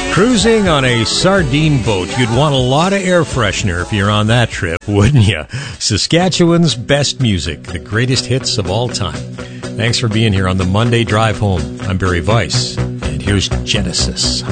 Cruising on a sardine boat. You'd want a lot of air freshener if you're on that trip, wouldn't you? Saskatchewan's best music, the greatest hits of all time. Thanks for being here on the Monday Drive Home. I'm Barry Weiss, and here's Genesis.